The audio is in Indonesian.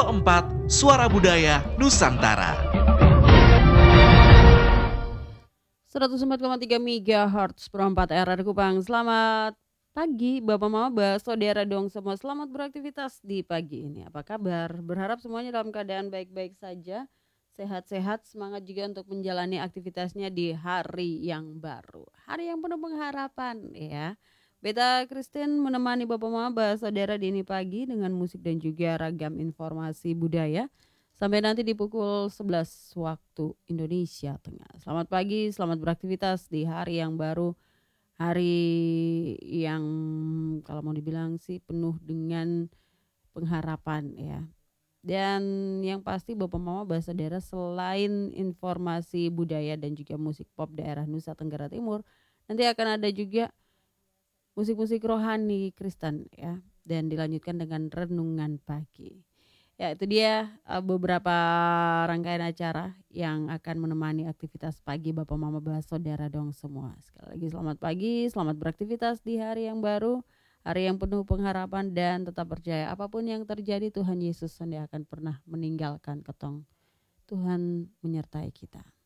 Pro 4 Suara Budaya Nusantara. 104,3 MHz Pro 4 RR Kupang. Selamat pagi Bapak Maba, saudara dong semua. Selamat beraktivitas di pagi ini. Apa kabar? Berharap semuanya dalam keadaan baik-baik saja. Sehat-sehat, semangat juga untuk menjalani aktivitasnya di hari yang baru. Hari yang penuh pengharapan ya. Beta Christine menemani Bapak Maba, saudara di ini pagi dengan musik dan juga ragam informasi budaya. Sampai nanti di pukul 11 waktu Indonesia Tengah. Selamat pagi, selamat beraktivitas di hari yang baru. Hari yang kalau mau dibilang sih penuh dengan pengharapan ya. Dan yang pasti Bapak Mama bahasa daerah selain informasi budaya dan juga musik pop daerah Nusa Tenggara Timur, nanti akan ada juga musik-musik rohani Kristen ya. Dan dilanjutkan dengan renungan pagi. Ya itu dia beberapa rangkaian acara yang akan menemani aktivitas pagi Bapak Mama Bahas Saudara dong semua. Sekali lagi selamat pagi, selamat beraktivitas di hari yang baru, hari yang penuh pengharapan dan tetap percaya apapun yang terjadi Tuhan Yesus tidak akan pernah meninggalkan ketong. Tuhan menyertai kita.